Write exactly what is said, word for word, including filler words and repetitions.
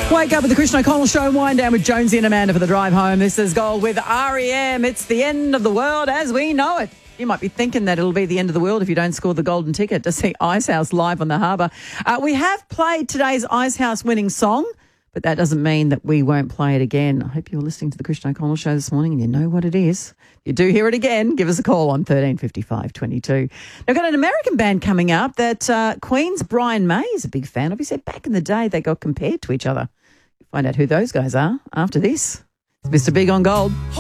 Wake up with the Christian O'Connell Show. Wind down with Jonesy and Amanda for the drive home. This is Gold with R E M. It's the end of the world as we know it. You might be thinking that it'll be the end of the world if you don't score the golden ticket to see Icehouse live on the harbour. Uh, we have played today's Icehouse winning song, but that doesn't mean that we won't play it again. I hope you were listening to the Christian O'Connell Show this morning and you know what it is. If you do hear it again, give us a call on thirteen fifty-five twenty-two. Now, we've got an American band coming up that uh, Queen's Brian May is a big fan of. He said back in the day they got compared to each other. Find out who those guys are after this. It's Mister Big on Gold.